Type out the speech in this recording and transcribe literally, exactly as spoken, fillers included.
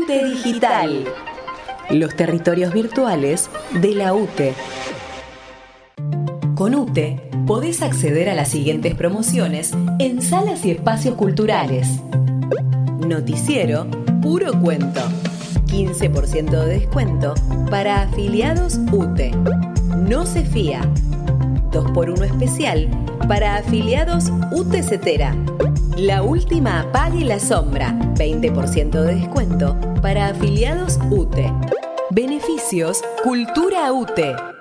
UTE Digital. Los territorios virtuales de la UTE. Con UTE podés acceder a las siguientes promociones en salas y espacios culturales. Noticiero Puro Cuento. quince por ciento de descuento para afiliados UTE. No se fía. dos por uno especial para afiliados UTE Cetera. La última apague la sombra. veinte por ciento de descuento para afiliados UTE. Beneficios Cultura UTE.